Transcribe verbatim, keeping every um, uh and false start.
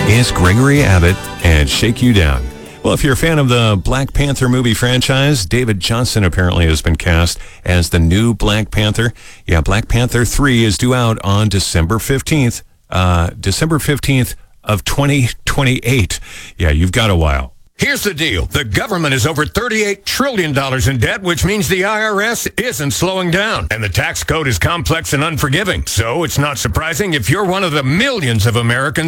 It's Gregory Abbott and Shake You Down. Well, if you're a fan of the Black Panther movie franchise, David Johnson apparently has been cast as the new Black Panther. Yeah, Black Panther three is due out on December fifteenth. Uh, December fifteenth of twenty twenty-eight. Yeah, you've got a while. Here's the deal. The government is over thirty-eight trillion dollars in debt, which means the I R S isn't slowing down. And the tax code is complex and unforgiving. So it's not surprising if you're one of the millions of Americans